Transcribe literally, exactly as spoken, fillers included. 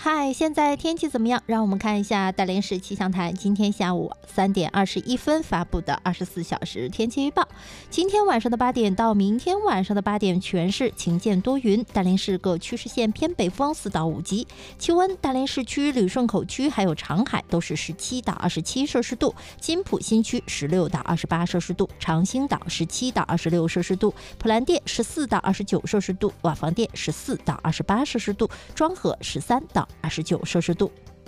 嗨，现在天气怎么样？让我们看一下大连市气象台今天下午三点二十一分发布的二十四小时天气预报。今天晚上的八点到明天晚上的八点，全市晴间多云，大连市各区市县偏北风四到五级。气温，大连市区、旅顺口区还有长海都是十七到二十七摄氏度，金浦新区十六到二十八摄氏度，长兴岛十七到二十六摄氏度，普兰店十四到二十九摄氏度，瓦房店十四到二十八摄氏度，庄河十三到二十九摄氏度。